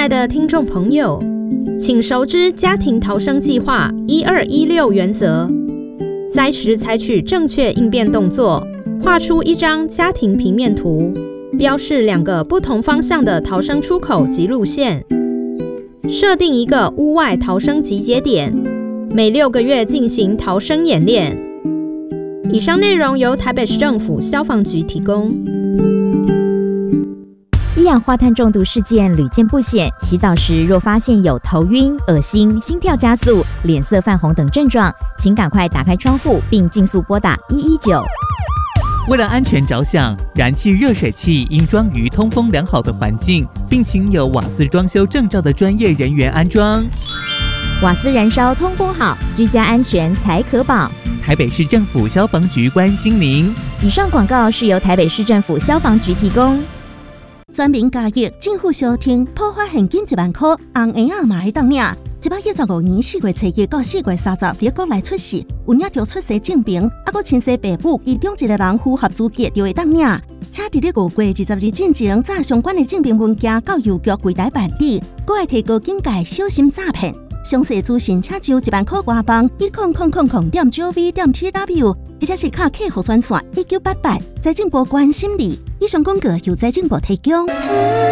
爱的听众朋友，请熟知家庭逃生计划1216原则，灾时采取正确应变动作，画出一张家庭平面图，标示2个不同方向的逃生出口及路线，设定一个屋外逃生集结点，每6个月进行逃生演练。以上内容由台北市政府消防局提供。 一氧化碳中毒事件屡见不鲜，洗澡时若发现有头晕、恶心、心跳加速、脸色泛红等症状，请赶快打开窗户并尽速拨打119。 为了安全着想，燃气热水器应装于通风良好的环境，并请有瓦斯装修证照的专业人员安装。 瓦斯燃烧通风好，居家安全才可保。 台北市政府消防局关心您。 以上广告是由台北市政府消防局提供。 全民加益，政府小厅普发现金1万块，红圆仔嘛会当领。115年4月7日到4月30日国内出世，有领着出生证明，还佫亲生爸母其中一个人符合资格就会当领。请伫咧5月20日进前，载相关的证明文件到邮局柜台办理，佫会提高警戒，小心诈骗。详细资讯请就1万块外棒10000.gov.tw， 或者是卡客户专线1988，财政部关心你。以上广告由财政部提供。